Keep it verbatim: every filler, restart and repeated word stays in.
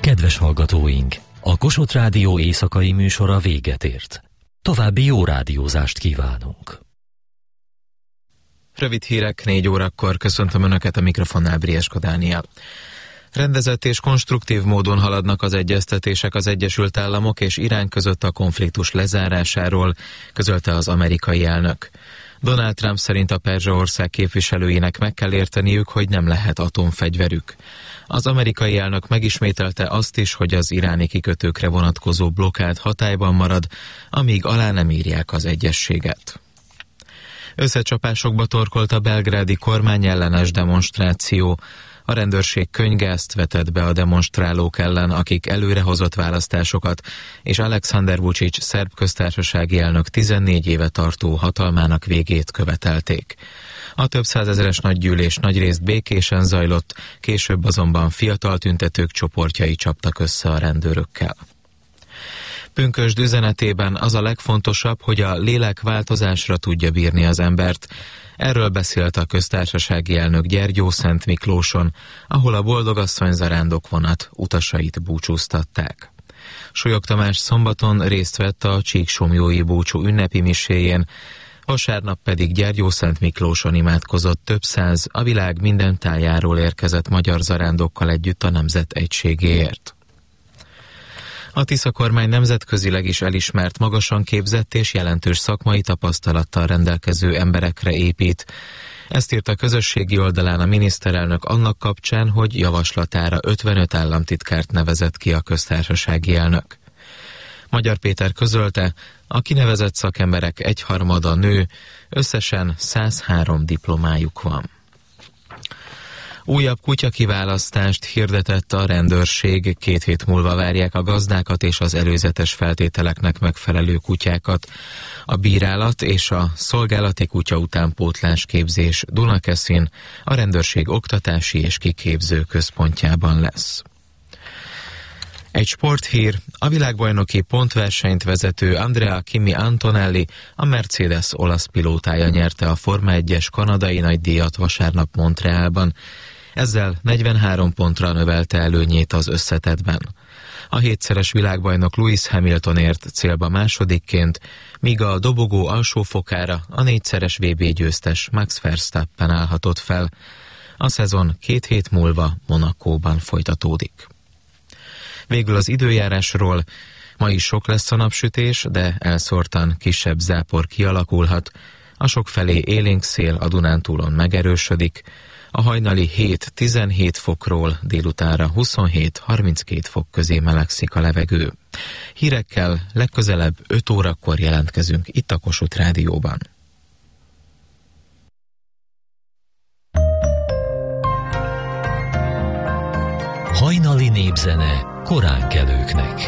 Kedves hallgatóink! A Kossuth Rádió éjszakai műsora véget ért. További jó rádiózást kívánunk! Rövid hírek, négy órakor köszöntöm Önöket, a mikrofonnál Briesko Dániel. Rendezett és konstruktív módon haladnak az egyeztetések az Egyesült Államok és Irán között a konfliktus lezárásáról, közölte az amerikai elnök. Donald Trump szerint a Perzsa-ország képviselőinek meg kell érteniük, hogy nem lehet atomfegyverük. Az amerikai elnök megismételte azt is, hogy az iráni kikötőkre vonatkozó blokkád hatályban marad, amíg alá nem írják az egyezséget. Összecsapásokba torkolt a belgrádi kormányellenes demonstráció. A rendőrség könyvgázt vetett be a demonstrálók ellen, akik előrehozott választásokat és Alexander Vučić szerb köztársasági elnök tizennégy éve tartó hatalmának végét követelték. A több százezeres nagygyűlés nagyrészt békésen zajlott, később azonban fiatal tüntetők csoportjai csaptak össze a rendőrökkel. Pünkösd üzenetében az a legfontosabb, hogy a lélek változásra tudja bírni az embert. Erről beszélt a köztársasági elnök Gyergyószent Miklóson, ahol a boldogasszony zarándokvonat utasait búcsúztatták. Solyog Tamás szombaton részt vett a csíksomjói búcsú ünnepi miséjén, vasárnap pedig Gyergyószent Miklóson imádkozott több száz a világ minden tájáról érkezett magyar zarándokkal együtt a nemzet egységéért. A Tisza kormány nemzetközileg is elismert, magasan képzett és jelentős szakmai tapasztalattal rendelkező emberekre épít. Ezt írt a közösségi oldalán a miniszterelnök annak kapcsán, hogy javaslatára ötvenöt államtitkárt nevezett ki a köztársasági elnök. Magyar Péter közölte, a kinevezett szakemberek egyharmada nő, összesen száz három diplomájuk van. Újabb kutyakiválasztást hirdetett a rendőrség, két hét múlva várják a gazdákat és az előzetes feltételeknek megfelelő kutyákat. A bírálat és a szolgálati kutya utánpótlás képzés Dunakeszin a rendőrség oktatási és kiképző központjában lesz. Egy sporthír, a világbajnoki pontversenyt vezető Andrea Kimi Antonelli, a Mercedes olasz pilótája nyerte a Forma egyes kanadai nagydíjat vasárnap Montrealban. Ezzel negyvenhárom pontra növelte előnyét az összetettben. A hétszeres világbajnok Lewis Hamilton ért célba másodikként, míg a dobogó alsó fokára a négyszeres vé bé győztes Max Verstappen állhatott fel. A szezon két hét múlva Monacóban folytatódik. Végül az időjárásról. Ma is sok lesz a napsütés, de elszórtan kisebb zápor kialakulhat. A sokfelé élénk szél a Dunántúlon megerősödik. A hajnali hét-tizenhét fokról délutánra huszonhét-harminckét fok közé melegszik a levegő. Hírekkel legközelebb öt órakor jelentkezünk itt a Kossuth Rádióban. Hajnali népzene koránkelőknek.